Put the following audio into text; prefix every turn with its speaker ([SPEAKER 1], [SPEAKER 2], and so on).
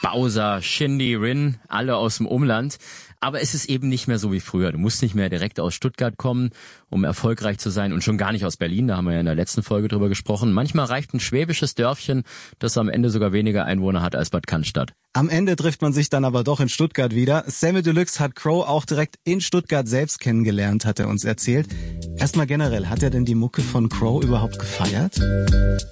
[SPEAKER 1] Bowser, Shindy, Rin, alle aus dem Umland. Aber es ist eben nicht mehr so wie früher. Du musst nicht mehr direkt aus Stuttgart kommen, um erfolgreich zu sein und schon gar nicht aus Berlin. Da haben wir ja in der letzten Folge drüber gesprochen. Manchmal reicht ein schwäbisches Dörfchen, das am Ende sogar weniger Einwohner hat als Bad Cannstatt.
[SPEAKER 2] Am Ende trifft man sich dann aber doch in Stuttgart wieder. Samy Deluxe hat Crow auch direkt in Stuttgart selbst kennengelernt, hat er uns erzählt. Erstmal generell, hat er denn die Mucke von Crow überhaupt gefeiert?